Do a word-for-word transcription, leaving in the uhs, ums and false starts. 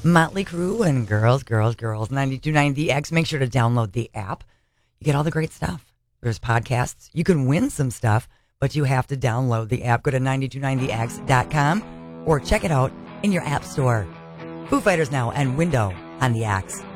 Motley Crue and Girls, Girls, Girls, ninety-two point nine The X. Make sure to download the app. You get all the great stuff. There's podcasts. You can win some stuff, but you have to download the app. Go to nine two nine the x dot com or check it out in your app store. Foo Fighters now and Window on the X.